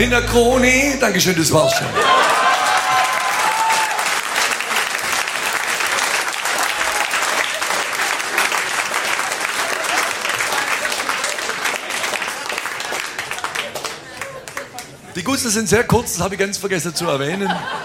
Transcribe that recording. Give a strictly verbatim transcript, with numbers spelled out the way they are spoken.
Nina Kroni, Dankeschön, das war's schon. Die Gusse sind sehr kurz, das habe ich ganz vergessen zu erwähnen.